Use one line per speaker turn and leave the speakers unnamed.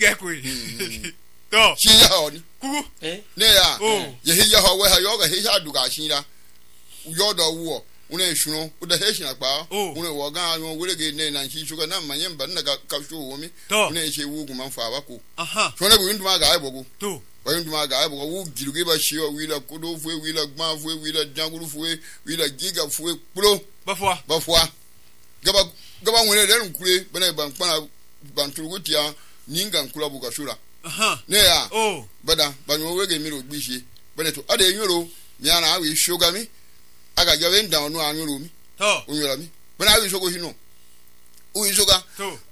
ga ku to
shi ya honi
ku
ne ya ye he ya ho we ha yo ga he ya du ga shin ra yo do wo une shuno uda he shin agba une wo ga yo we ge ne na shi shuga na manye mba na ka shu wo mi une che wu gu man fa ba ku so na bu ndu ma ga ai bogu to wa ndu ma ga ai bogu wu giru ge ba shi o wi la kodo fu wi la gba fu wi la janguru fu wi la giga fu pro ba fwa gaba nwere le nkure bana ban kpana ban turugutia ninga nkura buka shura ne ya bada banyo wege miro gbishi bana to ade nyoro mi ana awi shoga mi aga jawe nda onu anyoro mi to onyora mi bana awi shogo hino uyi shoga to